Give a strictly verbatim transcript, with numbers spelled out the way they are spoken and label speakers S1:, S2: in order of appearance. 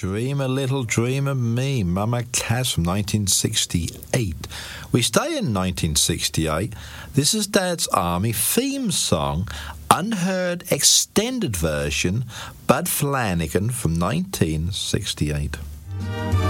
S1: Dream a Little Dream of Me, Mama Cass from nineteen sixty-eight. We stay in nineteen sixty-eight. This is Dad's Army theme song, unheard extended version, Bud Flanagan from nineteen sixty-eight.